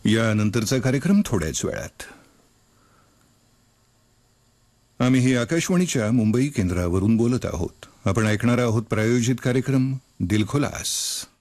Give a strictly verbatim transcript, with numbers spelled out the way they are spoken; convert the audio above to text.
यानंतरचा कार्यक्रम थोड्याच वेळात. आम्ही ही आकाशवाणीच्या मुंबई केंद्रावरून बोलत आहोत. आपण ऐकणार आहोत प्रायोजित कार्यक्रम दिलखुलास.